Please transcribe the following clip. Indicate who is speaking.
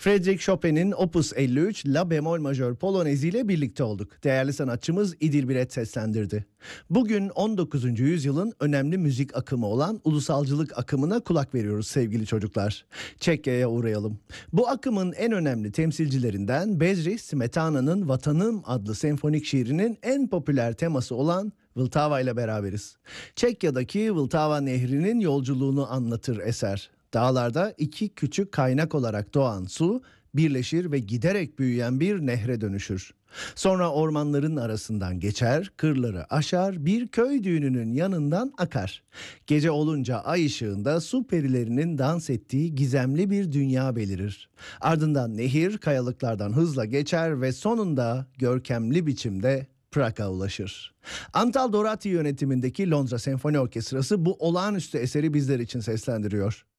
Speaker 1: Frédéric Chopin'in Opus 53 La bemol majör polonezi ile birlikte olduk. Değerli sanatçımız İdil Biret seslendirdi. Bugün 19. yüzyılın önemli müzik akımı olan ulusalcılık akımına kulak veriyoruz sevgili çocuklar. Çekya'ya uğrayalım. Bu akımın en önemli temsilcilerinden Bedřich Smetana'nın Vatanım adlı senfonik şiirinin en popüler teması olan Vltava ile beraberiz. Çekya'daki Vltava Nehri'nin yolculuğunu anlatır eser. Dağlarda iki küçük kaynak olarak doğan su birleşir ve giderek büyüyen bir nehre dönüşür. Sonra ormanların arasından geçer, kırları aşar, bir köy düğününün yanından akar. Gece olunca ay ışığında su perilerinin dans ettiği gizemli bir dünya belirir. Ardından nehir kayalıklardan hızla geçer ve sonunda görkemli biçimde Prag'a ulaşır. Antal Dorati yönetimindeki Londra Senfoni Orkestrası bu olağanüstü eseri bizler için seslendiriyor.